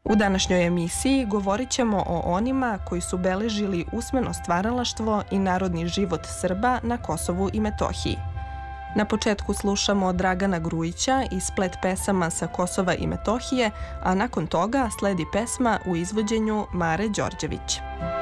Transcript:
U današnjoj emisiji govorit ćemo o onima koji su beležili usmeno stvaralaštvo i narodni život Srba na Kosovu i Metohiji. Na početku slušamo Dragana Grujića i splet pesama sa Kosova i Metohije, a nakon toga sledi pesma u izvođenju Mare Đorđević.